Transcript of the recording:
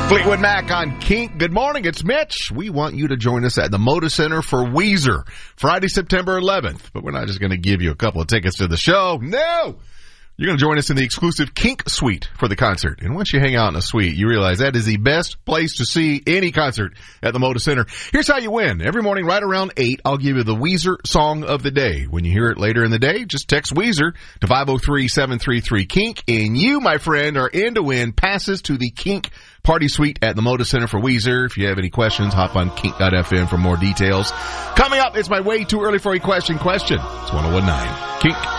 Fleetwood Mac on Kink. Good morning, it's Mitch. We want you to join us at the Moda Center for Weezer, Friday, September 11th. But we're not just going to give you a couple of tickets to the show. No! You're going to join us in the exclusive Kink Suite for the concert. And once you hang out in a suite, you realize that is the best place to see any concert at the Moda Center. Here's how you win. Every morning right around 8, I'll give you the Weezer Song of the Day. When you hear it later in the day, just text Weezer to 503-733-KINK. And you, my friend, are in to win passes to the Kink Party Suite at the Moda Center for Weezer. If you have any questions, hop on kink.fm for more details. Coming up, it's my way too early for a question. It's 101.9 Kink.